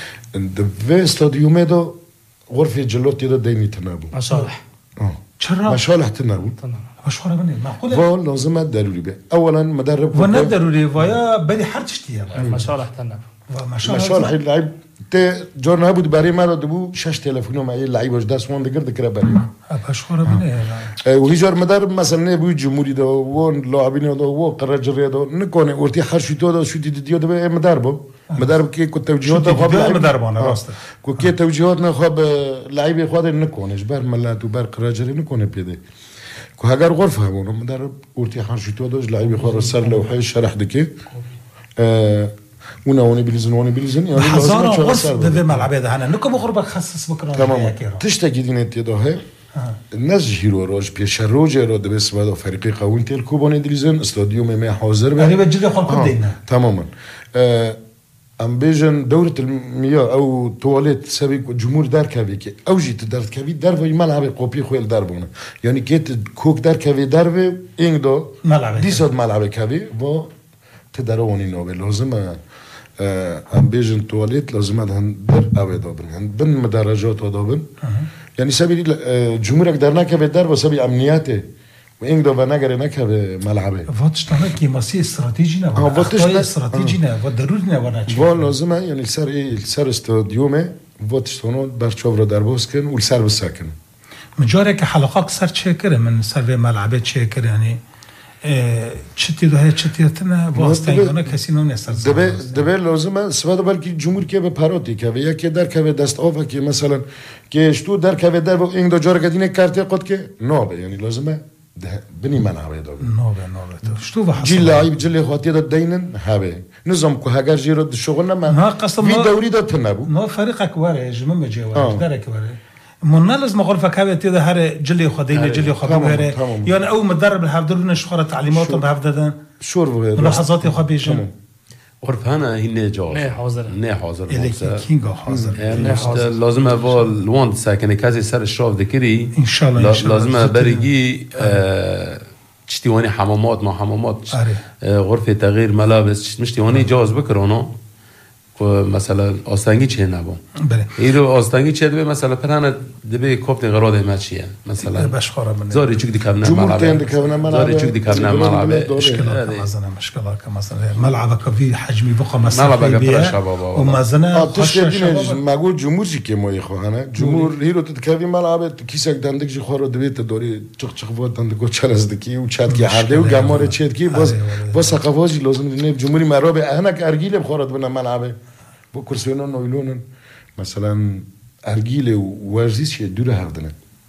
د استادیومه دا غرفه جلوت يدا ديني تنابو مصالح اه شرا مصالح تنابو مشهوره بني معقوله فول لازم ضروري به اولا مدرب وانا ضروري ويا بني حرجتي مصالح تنب مصالح اللعيب ت جورنا بود بري ما دبو شش تليفون معي اللعيب واش داس وند قرد كره بري مشهوره بني وهي جور مدرب مثلا بو جمهوري دو وون لاعبين دو و قرار جري دو نكون ورتي حرشي تو شو دي ديو دو مدرب مدرب كي كنت توجيهات خاب مدرب انا راست كو كي توجيهاتنا خاب لعيب خود نكونش بر ملات وبر قراجري نكون بيدي كو هاجر غرفه هون مدرب ورتي حرشي تو دوج لعيب خور سر لوحه شرح دكي اه ونوني بليزن وني بليزن يعني لازم غرفه ده ملعب ده انا نكو غرفه خصص بكره تمام تشتكي دينت يدوه الناس جيرو روج بيش روج رو دبس بعد فريق قوي تل كوبون دليزن استاديوم ما حاضر يعني بجلي خلق دينا تماما ام بيجن دورة المياه او تواليت سبيك جمهور دار كافي او جيت دار كافي دار في ملعب قوبي خويل داربونه يعني كيت كوك دار كافي دار في إنك دو ملعب دي صد ملعب كافي و تداروني نوبل لازم ام بيجن تواليت لازم هن در او دابن هن بن مدرجات ودابن يعني سبي جمهورك دارنا كافي دار وسبي امنياته وإنك دو بناقر نكه ملعبه واتش تانك ماسي استراتيجي نا واتش استراتيجي نا وضروري نا ورا وال لازمه يعني السر ايه السر استاديومه واتش تونو برچاو رو درباز کن و السر بسکن من جاره که حلقات سر چه کره من سر ملعبه چه کره يعني چتی ده چتی تنه واسطه کسی نمی‌نسر دبه دبه لازمه سواد بلکی جمهور که به پراتی که یا که در که دست آفه که مثلا که اشتو در که در و این دو جاره کدینه کارت قد که نابه يعني لازمه بني ملعبه دو نوبه نوبه شتو بحصل جيل لاعب جيل خواتي دا دينن هابه نظام كو هاجر جيرو شغلنا ما في دوري دا تنابو نو فريقك واره جمم جوا دارك واره من لازم غرفه كابه تي هر جلي خدين جلي خدوره يعني او مدرب الحضور شخره تعليمات بهفددن شور لحظات خو بيجن غرفه هنا هي جاهز نه حاضر نه حاضر كينغ حاضر لازم اول لوند ساكن كازي سر الشراف ذكري ان شاء الله لازم بريجي تشتيواني حمامات ما حمامات غرفه تغيير ملابس مشتيواني جاهز بكرونو مثلا آستانگی چه نبود. بله. ایرو آستانگی چه دبی مثلا پرانه دبی کپت قراده مچیه مثلا. بشخوره من. زاری چوک دیکم نه ملعبه. جمهور دیکم نه ملعبه. زاری چوک دیکم نه ملعبه. مشكلة كمازنا مشكلة كمازنا ملعبك في حجمي بقى مسافة ملعبك بيها ومازنا خش شباب. ماگو جمهور چی که مایی خواهنه. جمهور هیرو تدکوی ملعبه کیسک دندک جی خوار دبی تداری چخ چخ بود دندکو چرز دکی و چت کی هرده و گماره چت کی باز باز ثقافتی لازم دینه جمهوری مرابه اهنک ارگیل بخورد بنا ملعبه. با کرسیونا نویلونن مثلا ارگیل و ورزیش دور هردنه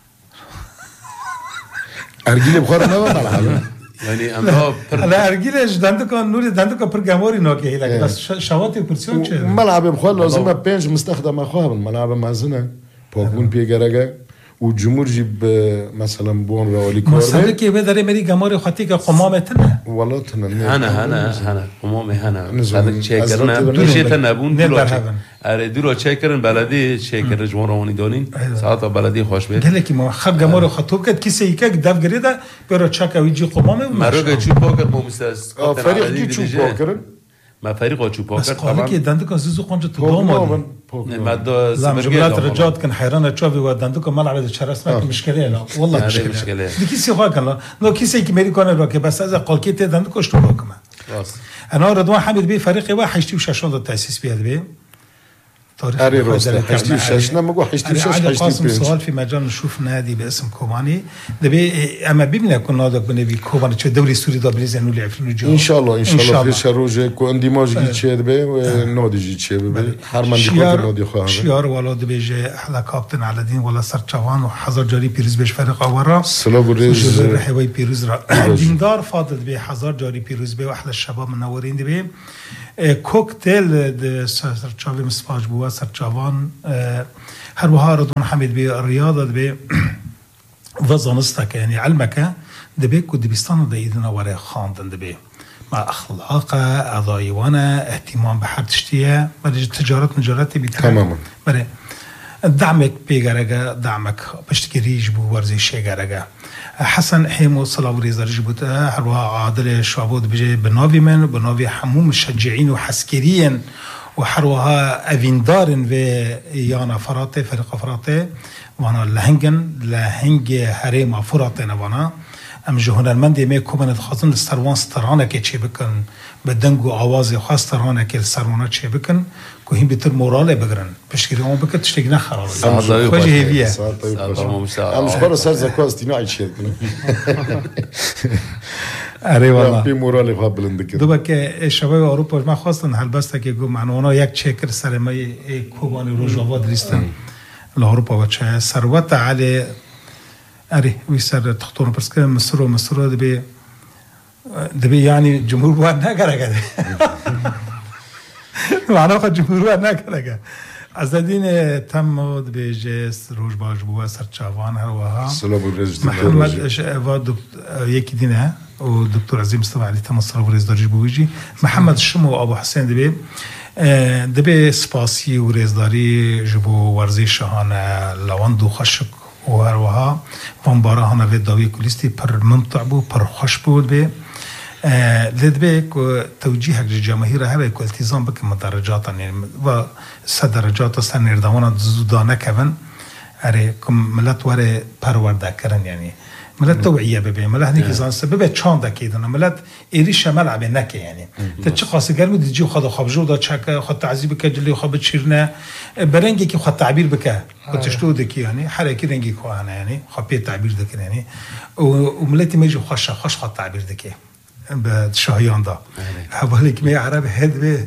ارگیل بخوره نه ملعبه یعنی امرا لا ارگیلش دندو کن نوری دندو کن پر گماری ناکه لکه بس شواتی کرسیون چه ملعبه بخوره لازمه پنج مستخدمه خواهن ملعبه مزنه پاکون پیگرگه و جمهور جیب مثلا بون رالی کار مسئله که به داره مری گماری خاطی که قمامه تنه والله تنه هنه هنه هنه قمامه هنه هنه چه کرنه دوشی تنه بون دلو چه اره دلو چه کرن بلدی چه کر جوان روانی دانین ساعت بلدی خوش بید گله که ما خب گماری خاطو کد کسی یک دف گریده برای چک اویجی قمامه مروگه چوب پاکر مومستاس فريق کی چوب پاکرن ما فريق چوب پاکر طبعا که دندو که زیزو قنچه تو دوم ماده زمجبلات رجعت كان حيرانه تشوفي ودندوك ملعب الشرس ما مشكله لا والله مشكله دي كيسي خاكنا نو كيسي كميري كون روكي بس اذا قال كي دندوك شتو كمان انا رضوان حميد بي فريقي واحد شتي وشاشون التاسيس بيه بي تاريخ اري روستا هشتي وشش نمقو هشتي وشش هشتي هشتي سؤال في مجال نشوف نادي باسم كوباني دبي اما بيبنا كنا هذا كنا بي كوباني شو الدوري السوري ده بريز انه لعب في الجو ان شاء الله ان شاء الله في شروجه كو انديماج جيتشي دبي ونادي جيتشي ببي هرمان دي كوت نادي خو شيار ولا دبي جي احلى كابتن على دين ولا سرچوان وحزر جاري بيروز بيش فرق اورا سلام ريز حوي بيروز ديندار فاضل بي حزر جاري بيروز بي واحلى الشباب منورين دبي کوکتل د سرچاوی مسپاج بوا سرچاوان هر وها ردون حمید بی ریاضه بی وزانسته یعنی علمکه دبی کو دبیستان د ایدنا وره خواندن دبی مع اخلاق اضایوانه اهتمام به هر تشتیه برای تجارت نجارتی بیتره تماما برای دعمك بيجرجا دعمك بشتكريج بو ورزشي جرجا حسن حيمو صلاة وريزة رجبوتا هروا عادل شعبود بيجي بنافي من بنافي حموم مشجعين وحسكريين وحروها أفيندارن في يانا فراتي فرقة فراتي وانا لهنجن لهنج هريما فراتي نوانا ام جهون المندي مي كوبن خاصن السروان سترانه كي تشي بكن بدنگو آواز خاص ترانه كي السروانات تشي بكن كو هم بيتر مورال بگرن بشكري اون بكت تشتينا خراب خوجي هيفيه ام شبر سر زكواز تينا عيشيت اري والله بي مورال خاب بلندك دوبك الشباب اوروبا ما خاصن هالبسته كي جو معنانا يك تشكر سلامي كوباني روجاوا دريستن لاوروبا وچه ثروت علي اري ويسر تختون بس كده مصر ومصر دبي دبي يعني جمهور وانا كده معنا خد جمهور وانا كده ازدين تم دبي جس روج باج بوا سرچاوان هروها سلام الرئيس محمد واد يكي دينا ودكتور عزيز مصطفى علي تم صرف رئيس درج بوجي محمد شمو ابو حسين دبي دبي سپاسی و رزداری جبو ورزش هانا لواندو خشک و هروها وان بارا هانا وید داوی کلیستی پر ممتع بو پر خوش بود بی لدبي توجيهك للجماهير هذا يكون التزام بك من درجات يعني و سه درجات سن اردوان زودانه كفن اري كم ملت وري پرورده کرن يعني ملت توعيه ببي ملت هنيك زان سبب چاند كيدنا ملت ايريش ملعب نك يعني تچ خاص گرم دجي خد خبجو دا چك خد تعذيب كجلي خد شيرنا برنگي كي خد تعبير بك كنتشتو دك يعني حركه رنگي كو انا يعني خبي تعبير دك يعني وملت ميجي خوش خوش خد تعبير دك بالشهيان دا حواليك ما عرب هاد به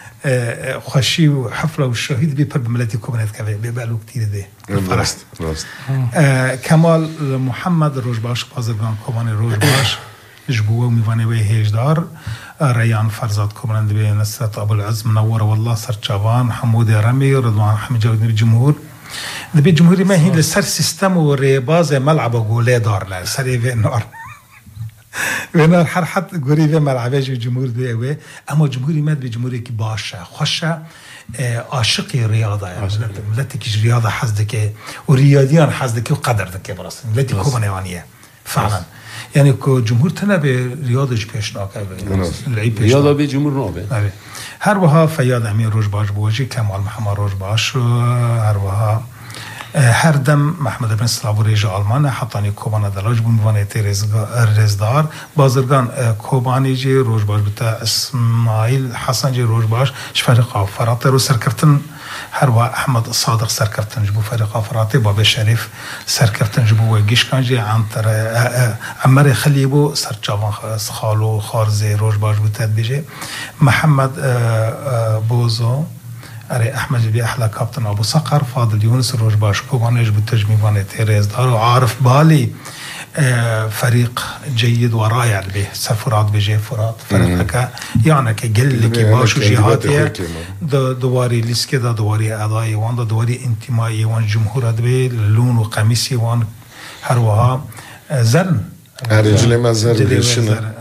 خوشي وحفله والشهيد بيبر بملاتي كوبنات كذا بيبقى كتير ده راست راست كمال محمد روجباش بازرگان كوباني روجباش جبوه وميواني وي هيجدار ريان فرزاد كوبنان دبي نصرت ابو العز منوره والله سرچاوان حمود رمي رضوان حميد جواد الجمهور دبي الجمهوري ما هي لسر سيستم وريباز ملعب غوله دار لا سري نار ونا هر حد غريبه ملعبش الجمهور ده اما جمهوري مد بجمهوري كي باشه خوشه عاشق رياضه يعني ملتك رياضه حزدك ورياضيان حزدك وقدردك براس ملتي كوبانيانيه فعلا يعني كو جمهور تنا برياضش پیشنهاد لعيب رياضه بجمهور نوبه هر وها فیاد امیر روجباش بوجی کمال محمد روجباش هر وها هر دم محمد بن سلاوریج آلمان حتانی کوبان دلاج بموانه تیرز رزدار بازرگان کوبانی جی روجباش بتا اسماعیل حسن جی روجباش شفرقا فرات رو سرکرتن هر و احمد صادق سرکرتن جبو فرقا فرات باب شریف سرکرتن جبو گیشکان جی عنتر عمر خلیبو سرچاوان خالو خارزی روجباش بتا بیجی محمد بوزو اري احمد بي احلى كابتن ابو صقر فاضل يونس الروجباش كوبانيج بالتجميع تيريز دار وعارف بالي فريق جيد ورائع به سفرات بجي فرات فريقك يعني كجل لك باش جهاتيه دواري لسكدا دواري اداي وان دواري انتمائي وان جمهور به لون وقميصي وان هروها زرن رجل ما زر شنو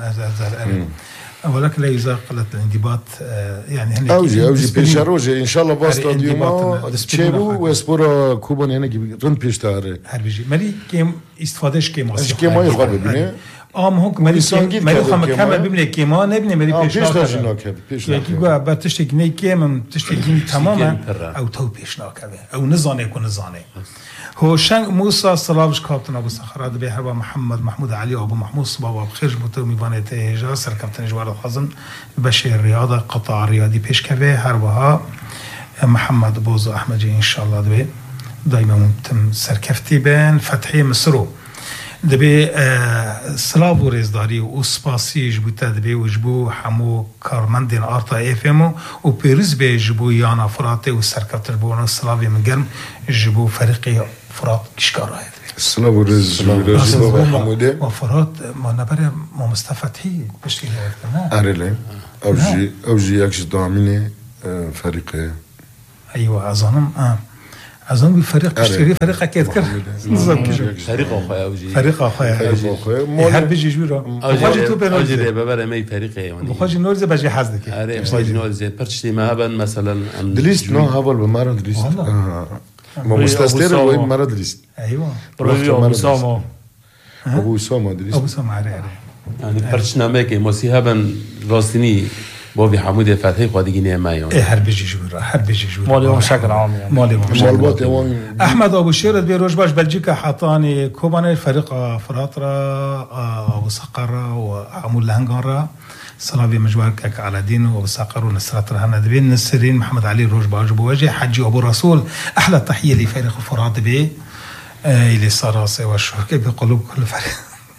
ولكن لا يزال قلة الانضباط يعني هنا اوجي اوجي بيشاروجي ان شاء الله باستاد يوم تشيبو وسبورا كوبان هنا رن بيشتار هر بيجي مالي كيم استفادهش كيم اش كيم ما يخرب ببينه ام هونك مالي مالي خم كم ببينه كيما نبني مالي بيشتاج ناك بيشتاج كي جو بتشتكي ني كيم تشتكي تماما او تو بيشناك او نزانه يكون نزانه هو شان موسى صلابش كابتن ابو صخرات به هربا محمد محمود علي ابو محمود صبابا بخير متومي بانته جاسر كابتن جوار الحزن بشير الرياضه قطاع رياضي بيشكبه هربا محمد بوز احمدی ان شاء الله دبی دائما متم سرکفتی بین فتحی مصرو دبی سلاو و رزداری و سپاسی جبوت دبی و جبو همو کارمندین آرتا افمو و پیروز به جبو یانا فرات و سرکفت البون سلاوی من گرم جبو فريق فرات کشکارای سلاو و رز جبو حموده و فرات ما نبره ما مستفتحی بشتی نه ارله اوجي اوجي يكش دامينه فريق ايوه اظنم اه اظن بالفريق اشتري فريق اكيد كده فريق اخويا اوجي فريق اخويا فريق اخويا هل بيجي جوره اوجي تو اوجي ببر مي فريق يعني بخرج نورز باجي حظك اري بخرج نورز برشتي ما هبن مثلا دليست نو هابل بمره دليست ما مستستر وين مره دليست ايوه ابو سامو ابو سامو دليست ابو سامو عري يعني برشنا ميكي موسي هبن راستني بابي حمود فتحي خادي نعمه يعني ايه هر بيجي جوره هر بيجي جوره مالي بشكل عام يعني مالي مالبات يوم احمد ابو شيرد بيروج باش بلجيكا حاطاني كوباني فريق فراترا ابو صقر وعمول لهنغارا صلابي مجوارك على دين وابو صقر ونصرات رهنا دبين نسرين محمد علي روج باج بوجه حجي ابو رسول احلى تحيه لفريق فرات بي اللي صار سوا الشركه بقلوب كل فريق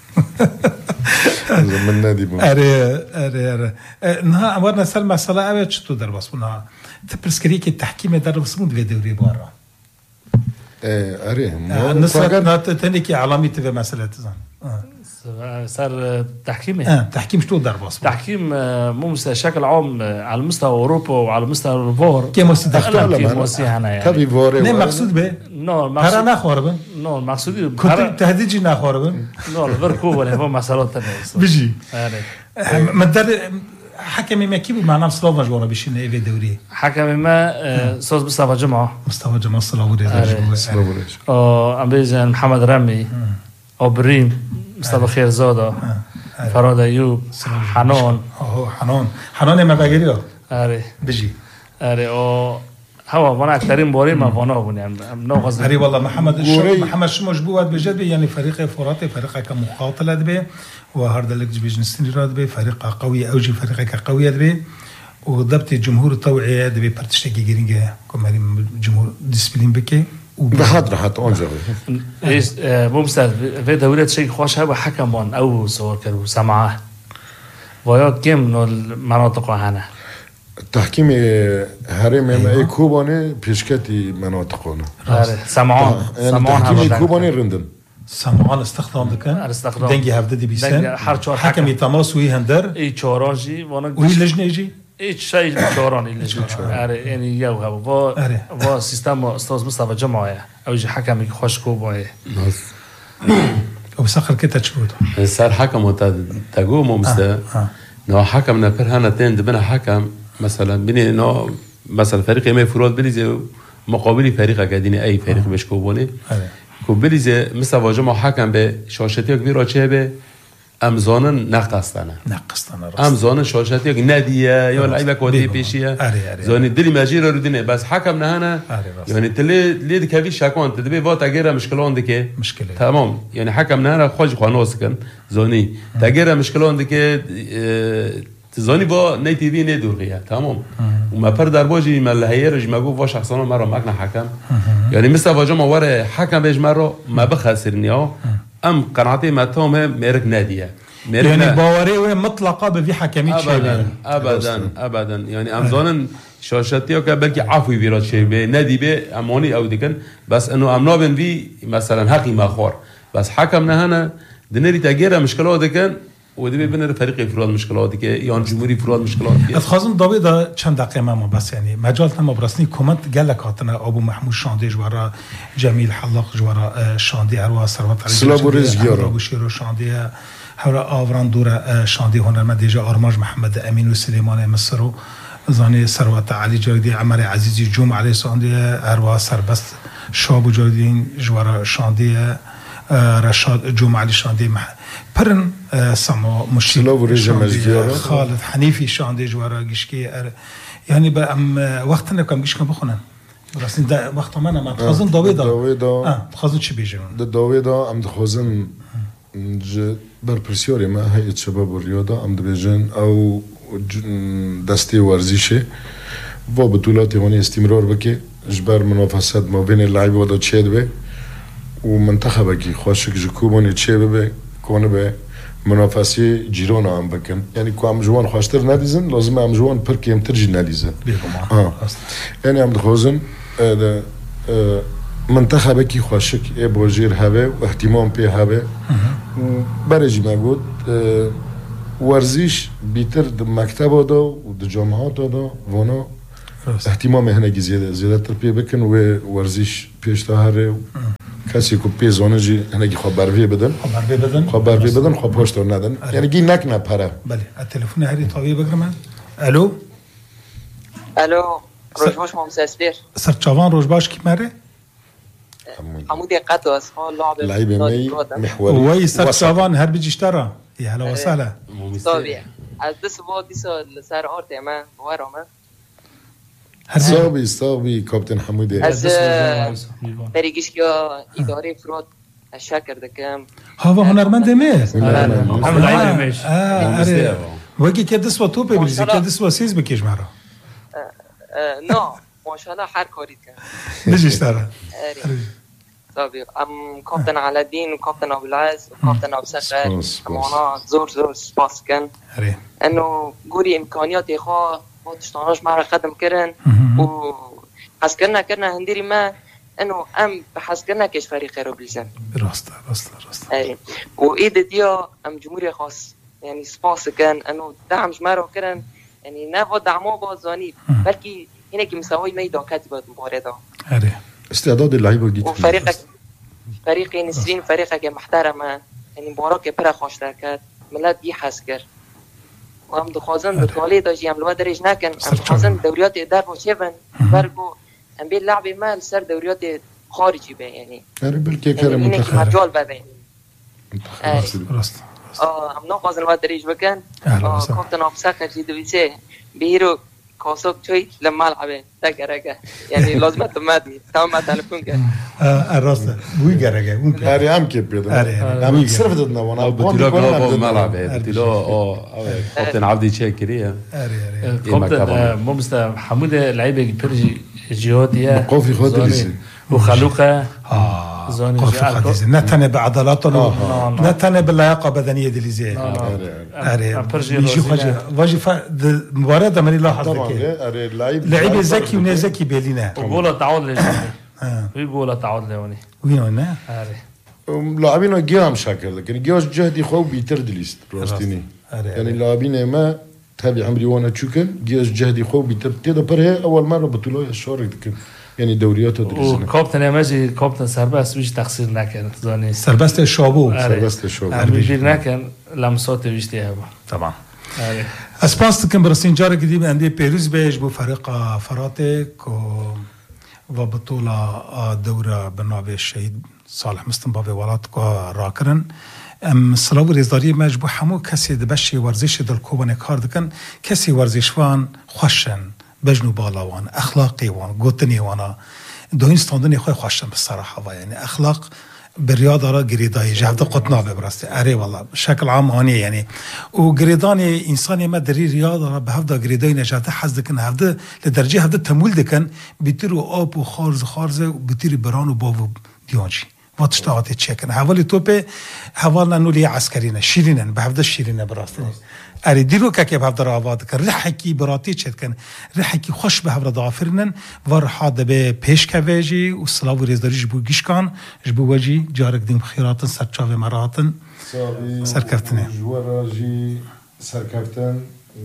من نادي بو اري اري اري نها امرنا سلمى صلاه اوت شتو دربس بنا تبرسكريك التحكيم دربس مود في دوري برا ايه اري نصرت تنيكي علامه في مساله زين صار تحكيمي اه تحكيم شتو دربس تحكيم مو بشكل عام على مستوى اوروبا وعلى مستوى الفار كيف مستدخل كيف مسيحنا يعني كبي فوري نه مقصود به نو مقصود هر نخوربن نو مقصود كنت تهديجي نخوربن نو الفرق هو اللي هو مسألة تانية بيجي يعني مدر حكم ما كيف معنا سلاف جونا بيشين ايه دوري حكم ما صوت مصطفى جمعة مصطفى جمعة صلاح وريز صلاح وريز اه ام بيجن محمد رمي ابريم مصطفى خير زاده فراد ايوب حنان اه حنان حنان ما بگیری آره بيجي آره او هوا وانا اكثرين بوري ما فانا بون يعني ناقص اري والله محمد الشو محمد شمش بوات بجد يعني فريق فرات فريق كمقاتله دبي وهارد لك بيجنستني راد بي فريق قوي اوجي فريق قوي دبي وضبط الجمهور الطوعيه دبي برتشتكي جرينجا كماري جمهور ديسبلين بكي بحضر حتى انجر ايش مو مستعد في دولة شيء خوش هوا حكمان او صور كانوا سمعه ويا كم من المناطق هنا التحكيم هرم ما اي كوباني بيشكتي مناطقنا سمعان سمعان التحكيم كوباني رندن سمعان استخدام دكان استخدام دنجي هفده دي بيسن حكم تماس وي هندر اي چوراجي وانا وي لجنه يجي هیچ شيء چورانی لجنه آره یعنی یو ها و و سیستم استاد مصطفى جمعه اوج حكم خوش کوبای او سخر كده تشود صار حكم تاجو ممسا نو حكم نفر هنا تند بنا حكم مثلا بني نو مثلا فريق ما فرود بليزي مقابل فريق قاعدين اي فريق مش كوبوني كو بليزي مصطفى جمعه حكم به شاشتي كبيره چه به امزانن نقصتنه نقصتنه راست امزانن شاشتي یک ندیه یا لعیبه کودی پیشیه زانی دلی ماجیر رو دینه بس حکم نه نه یعنی تلی لید کوي شکوان تدبی وات اگر مشکلان دکه مشکل تمام یعنی حکم نه نه خوش خانوس کن زانی تاگر مشکلان دکه زانی با نی تی وی ندوریه تمام و ما پر در باجی ملهیه رج مگو وا شخصا مرا مکن حکم یعنی مثل واجا ما ور حکم بج مرا ما بخسرنیا ام قناعتي ما تومه ميرك ناديه يعني باوري مطلقه بفي حكميت شيء ابدا ابدا ابدا يعني ام ظنن شاشتي که بلکه عفوی ویراد شه به ندی به امانی او دیگن بس انه ام نابن وی مثلا حقی ما خور بس حكم نهنا دنيري تاجيره مشكلات دیگن و دی ببینه فريق افراد مشکلاتی که یا جمهوری افراد مشکلاتی از خازم داوود چند دقیقه ما بس يعني مجال تما برسني كومنت قال لك هاتنا ابو محمود شاندي جوارا جميل حلاق جوارا شاندي اروا ثروت علي سلام رزقيرا ابو شيرو شاندي هورا آوران دورا شاندي هنرمند دیجا آرماج محمد امین و سلیمان مصر و زانی ثروت علی جاگدی عمر عزیزی جوم علی شاندی اروا سربست شاب جاگدین جوارا شاندی رشاد جوم علی شاندی پرن سما مشکل شاندی خالد حنیفی شاندی جوارا گشکی یعنی با ام وقت نکم گشکم بخونن راستین دا وقت من ما تخزن داویدا داویدا تخزن چی بیجن داویدا ام تخزن ج برپرسیاری ما هیئت شباب الرياضة ام دبیجن او دستی ورزشه و بطولات هوني استمرار بكي جبر منافسات ما بين اللعيبة ودا تشيد به ومنتخبك خوشك جكوبوني تشيد به كون به منافسه جيران هم بكن يعني كو هم جوان خوشتر ندیزن لازم هم جوان پر کم تر جی ندیزن آه يعني هم دخوزن منتخبه کی خوشک ای بوجیر هوا و احتمام پی هوا برای ما گود ورزش بیتر د مکتب دا و د جامعات دا وانا احتمام هنگی زیاده زیاده تر پی بکن و ورزش پیش تاهره کسی که پیزانه جی هنگی خواب بروی بدن خواب بروی بدن خواب بروی بدن خواب پاشتر ندن یعنی گی نک نپره بله التلفون هری طاوی بگرم الو الو روزباش ممسسبیر سرچاوان روزباش کی مره حمودی قطو از لاعب لعيب مي محوري وي سرچاوان هر بجشترا يا هلا وسهلا طبيعي از دس با دس سر ارت ما ورامه صابي صابي كابتن حمودي از طریقش که اداره فراد شکر دکم هوا هنرمند مه هم لعيب مش اه وگی که دس با تو ببریزی که دس با سیز بکش مرا نه ماشاءالله هر کاری کن بجشترا طبيعي ام كابتن على الدين وكابتن ابو العز وكابتن ابو سكر امانا زور زور سپاس کن انه گوری امکانیات خو با تشتاناش مرا خدم کرن و حس کرنا کرنا هنديري ما انه ام بحس کرنا کش فريق رو بلزم راست راست راست و ايد ديا ام جمهوري خاص يعني سپاس کن انه دعمش مرا کرن يعني نه با دعمو بازانی بلکه اینه که مساوی می داکتی بود مبارده اره استعداد اللعيبه جيت وفريقك فريق نسرين فريقك محترمه يعني مباراه برا خوشتر کرد ملت گی حس کرد و هم دخوازن بطالی داشتی هم لوا درش نکن هم دخوازن دوریات در و چیبن برگو هم بید لعب مال سر دوریات خارجی به يعني اره بلکه کره منتخب اینه که مجال ببین راست آه هم نخوازن لوا درش بکن کابتن افسخ جیدویسه بیرو کاسوک چوی لملعبه تگرگه یعنی لازمت مدنی تمام تلفن کرد راسته بوی گرگه اره هم که بیدن هم صرف دادنا وانا بطولا قابا ملعبه بطولا كابتن عبدي شاكريه كابتن ممستا حمود لعيبه برجي جهاديه قوفي خاطري وخلوقه زاني نه تنه بعضلاته نه تنه باللياقه بدنيه دليزي اري يجي واجي واجي مباراه ده ماني لاحظ اري لعيب لعيب ذكي ونزكي بيلينا وبولا تعادل اه ويقول تعادل هوني وين هنا اري لاعبين جيام شاكر لكن جيوش جهدي خو بيتر دليست راستيني يعني لاعبين ما تابع عمري وانا تشوكن جيوش جهدي خو بيتر تدا بره اول مره بطوله الشارك دكن يعني دوريات و كابتن ماجي كابتن سربست ويش تقصير نكن زاني سربست شابو سربست شابو بيجير نكن لمسات ويشتي هبا طبعا اسپاس کن برسین جار قديم عندي بيروز بيج بو فريق فراتك و بطولة دورة بنابه الشهيد صالح مستنبابي ولات راكرن ام صلاو ريزداري مجبو حمو كسي دبشي ورزش دل كوباني كار دكن كسي ورزشوان خوشن بجنو بالاوان اخلاقي وان قوتني وانا دوين ستاندني خوي خوشن بالصراحة يعني اخلاق بالرياضة را قريداي جهد قطنا ببرستي اري والله بشكل عام هاني يعني وقريداني انساني ما دري رياضة را بهفدا قريداي نجاته حزدك ان هفدا لدرجة هفدا تمويل دكن بيترو آب و خارز خارز بيتري بران و باو ديانجي واتشتاعاتي تشيكن حوالي توبه حوالنا نولي عسكرينا شيرينن بهفدا شيرينه براستي اري ديرو كاكي بهفدا راواد كن رحكي براتي تشكن رحكي خوش بهفدا ضافرنن ور حاده به پیش كواجي و سلاو ريزداريج بو گيشكان جبو وجي جارك دين خيراتن سرچاوي مراتن سركفتني جوراجي سركفتن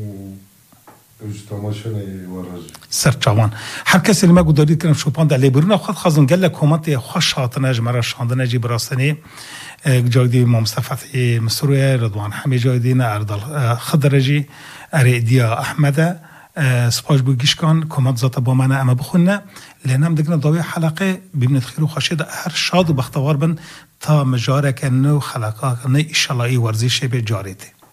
سرچاوان هر کسی ما گوداری کنم شوپان در لیبرون خود خازن گله کومنت خوش هاتنه جمره شاندنه جی براستنی جاگدی مصطفی مسروی رضوان حمی جاگدی نه اردال خضرجی اریدیا احمد سپاش بوگیشکان کومنت ذات با من اما بخونه لنام دگنا داوی حلقه ببینید خیر و خاشید هر شاد و بختوار بن تا مجاره کنه و خلقا کنه ان شاء الله ای ورزش به جاریته